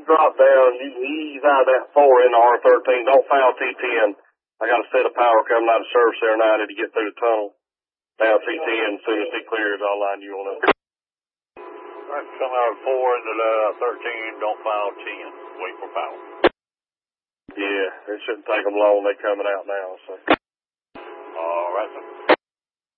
drop down. You ease out of that 4 in the R13. Don't foul T10. I got a set of power coming out of service there tonight to get through the tunnel. Down T10, as soon as it clears, I'll line you on up. All right, come out of 4 into the 13, don't foul 10. Wait for power. Yeah, it shouldn't take them long. They're coming out now, so. All right, sir.